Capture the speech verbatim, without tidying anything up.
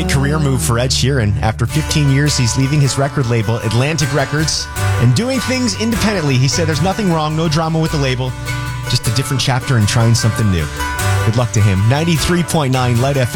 big career move for Ed Sheeran. After fifteen years, he's leaving his record label, Atlantic Records, and doing things independently. He said there's nothing wrong, no drama with the label, just a different chapter and trying something new. Good luck to him. ninety-three point nine Light F M.